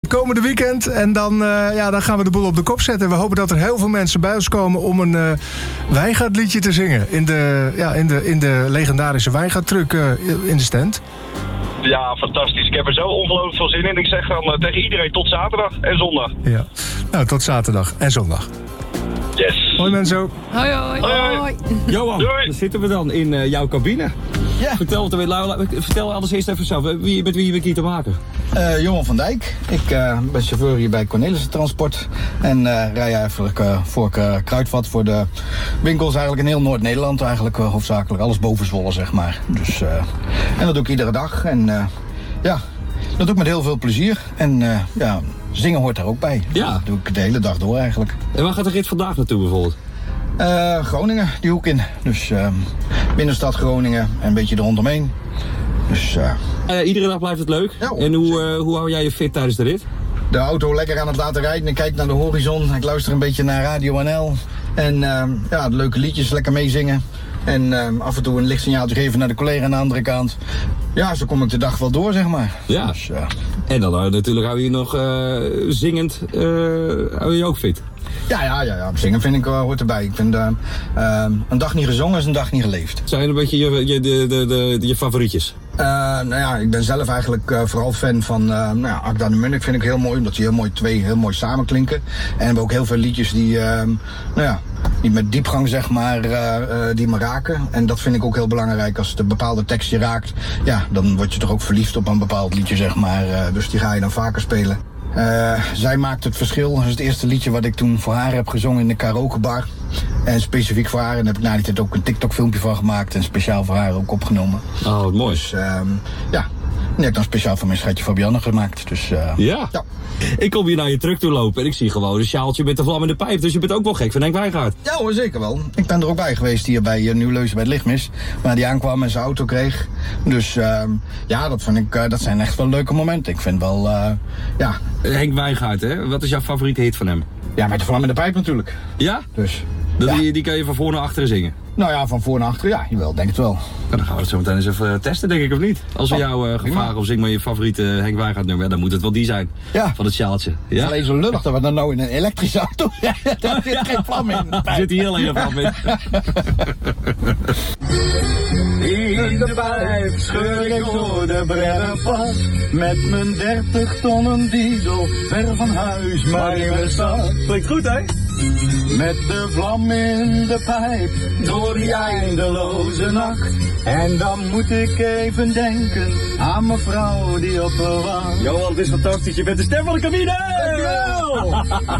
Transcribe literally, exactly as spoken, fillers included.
Komende weekend en dan, uh, ja, dan gaan we de boel op de kop zetten. We hopen dat er heel veel mensen bij ons komen om een uh, wijngaardliedje te zingen. In de, ja, in de, in de legendarische wijngaardtruck uh, in de stand. Ja, fantastisch. Ik heb er zo ongelooflijk veel zin in. Ik zeg dan uh, tegen iedereen tot zaterdag en zondag. Ja, nou tot zaterdag en zondag. Yes. Hoi mensen. Hoi hoi. Hoi. hoi. Johan, Doei. dan zitten we dan in uh, jouw cabine. Ja. Vertel, het, vertel alles eerst even zelf. Wie, met wie heb ik hier te maken? Uh, Johan van Dijk. Ik uh, ben chauffeur hier bij Cornelissen Transport. En uh, rij eigenlijk uh, voor uh, Kruidvat voor de winkels eigenlijk in heel Noord-Nederland. Eigenlijk uh, hoofdzakelijk alles boven Zwolle, zeg maar. Dus, uh, en dat doe ik iedere dag. En uh, ja, dat doe ik met heel veel plezier. En uh, ja, zingen hoort daar ook bij. Ja. Dat doe ik de hele dag door eigenlijk. En waar gaat de rit vandaag naartoe bijvoorbeeld? Uh, Groningen, die hoek in. Dus uh, binnenstad Groningen en een beetje er rondomheen. Dus, uh, uh, iedere dag blijft het leuk. Ja, en hoe, uh, hoe hou jij je fit tijdens de rit? De auto lekker aan het laten rijden. Ik kijk naar de horizon. Ik luister een beetje naar Radio N L. En uh, ja, leuke liedjes, lekker meezingen. En uh, af en toe een lichtsignaaltje geven naar de collega aan de andere kant. Ja, zo kom ik de dag wel door, zeg maar. Ja. Dus, uh, en dan uh, natuurlijk hou je nog uh, zingend, uh, hou je je ook fit. Ja, ja, ja, ja. Zingen vind ik uh, hoort erbij. Ik vind uh, uh, een dag niet gezongen is een dag niet geleefd. Zijn een beetje je, je, de, de, de, je favorietjes? Uh, nou ja, ik ben zelf eigenlijk uh, vooral fan van uh, nou ja, Akda de Munnik vind ik heel mooi. Omdat die heel mooi twee heel mooi samen klinken. En we hebben ook heel veel liedjes die, uh, nou ja, die met diepgang zeg maar, uh, uh, die me raken. En dat vind ik ook heel belangrijk. Als het een bepaalde tekst je raakt, ja, dan word je toch ook verliefd op een bepaald liedje zeg maar. Uh, dus die ga je dan vaker spelen. Uh, zij maakt het verschil. Dat is het eerste liedje wat ik toen voor haar heb gezongen in de karaokebar. En specifiek voor haar. En daar heb ik na die tijd ook een TikTok filmpje van gemaakt. En speciaal voor haar ook opgenomen. Oh, wat mooi. Dus uh, ja, die heb ik dan speciaal voor mijn schatje Fabianne gemaakt. Dus uh, ja. ja. Ik kom hier naar je truck toe lopen en ik zie gewoon een sjaaltje met de vlam in de pijp. Dus je bent ook wel gek van Henk Wijngaard. Ja hoor, zeker wel. Ik ben er ook bij geweest hier bij uh, Nieuw-Leuzen bij het Lichtmis. Waar die aankwam en zijn auto kreeg. Dus uh, ja, dat, vind ik, uh, dat zijn echt wel leuke momenten. Ik vind wel, uh, ja... Henk Wijngaard, hè? Wat is jouw favoriete hit van hem? Ja, met de vlam in de pijp natuurlijk. Ja? Dus... Dat ja. die, die kan je van voor naar achteren zingen? Nou ja, van voor naar achter, ja, jawel, denk het wel. Nou, dan gaan we het zo meteen eens even testen, denk ik, of niet? Als we Oh, jou uh, gaan prima. vragen of zing maar je favoriete Henk Wijngaard nummer, dan moet het wel die zijn. Ja. Van het sjaaltje. Het is Ja? alleen zo lullig dat we dan nou in een elektrische auto daar zit geen vlam in. de Er pijp. zit hier heel erg vlam in. In de pijp scheur ik door de Brennenpad. Met mijn dertig tonnen diesel, ver van huis, maar in mijn stad. Klinkt goed, hè? Met de vlam in de pijp, door die eindeloze nacht. En dan moet ik even denken aan mijn vrouw die op me wacht. Johan, het is fantastisch. Je bent de stem van de cabine! Dankjewel!